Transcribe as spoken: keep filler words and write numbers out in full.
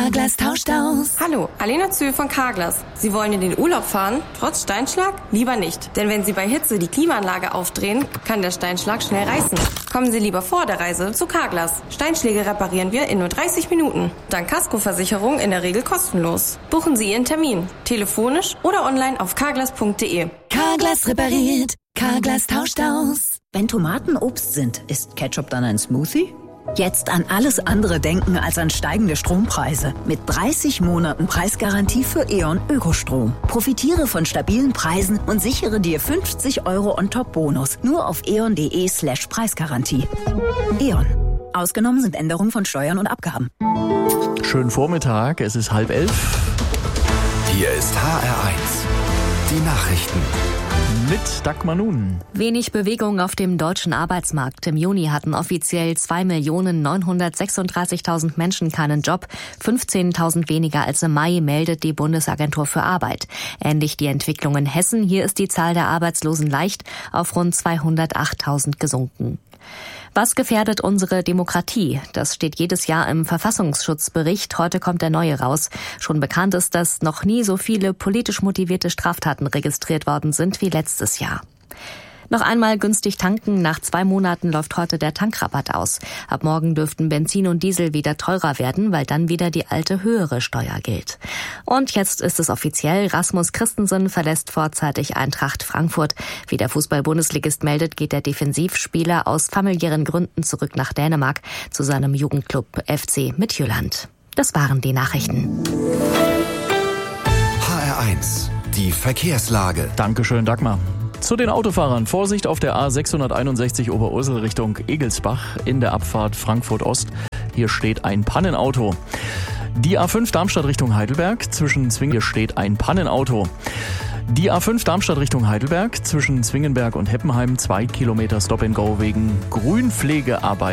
Carglass tauscht aus. Hallo, Alena Zühl von Carglass. Sie wollen in den Urlaub fahren? Trotz Steinschlag? Lieber nicht. Denn wenn Sie bei Hitze die Klimaanlage aufdrehen, kann der Steinschlag schnell reißen. Kommen Sie lieber vor der Reise zu Carglass. Steinschläge reparieren wir in nur dreißig Minuten. Dank Kaskoversicherung in der Regel kostenlos. Buchen Sie Ihren Termin. Telefonisch oder online auf carglass punkt de. Carglass repariert. Carglass tauscht aus. Wenn Tomaten Obst sind, ist Ketchup dann ein Smoothie? Jetzt an alles andere denken als an steigende Strompreise. Mit dreißig Monaten Preisgarantie für E.ON Ökostrom. Profitiere von stabilen Preisen und sichere dir fünfzig Euro On-Top-Bonus. Nur auf eon.de slash Preisgarantie. E.ON. Ausgenommen sind Änderungen von Steuern und Abgaben. Schönen Vormittag, es ist halb elf. Hier ist H R eins. Die Nachrichten. Mit Dagmar Nun. Wenig Bewegung auf dem deutschen Arbeitsmarkt. Im Juni hatten offiziell zwei Millionen neunhundertsechsunddreißigtausend Menschen keinen Job. fünfzehntausend weniger als im Mai, meldet die Bundesagentur für Arbeit. Ähnlich die Entwicklung in Hessen. Hier ist die Zahl der Arbeitslosen leicht auf rund zweihundertachttausend gesunken. Was gefährdet unsere Demokratie? Das steht jedes Jahr im Verfassungsschutzbericht. Heute kommt der neue raus. Schon bekannt ist, dass noch nie so viele politisch motivierte Straftaten registriert worden sind wie letztes Jahr. Noch einmal günstig tanken. Nach zwei Monaten läuft heute der Tankrabatt aus. Ab morgen dürften Benzin und Diesel wieder teurer werden, weil dann wieder die alte höhere Steuer gilt. Und jetzt ist es offiziell. Rasmus Christensen verlässt vorzeitig Eintracht Frankfurt. Wie der Fußball-Bundesligist meldet, geht der Defensivspieler aus familiären Gründen zurück nach Dänemark zu seinem Jugendclub F C Midtjylland. Das waren die Nachrichten. H R eins. Die Verkehrslage. Dankeschön, Dagmar. Zu den Autofahrern. Vorsicht auf der A sechshunderteinundsechzig Oberursel Richtung Egelsbach in der Abfahrt Frankfurt Ost. Hier steht ein Pannenauto. Die A fünf Darmstadt Richtung Heidelberg. Zwischen Zwingen hier steht ein Pannenauto. Die A fünf Darmstadt Richtung Heidelberg. Zwischen Zwingenberg und Heppenheim zwei Kilometer Stop and Go wegen Grünpflegearbeit.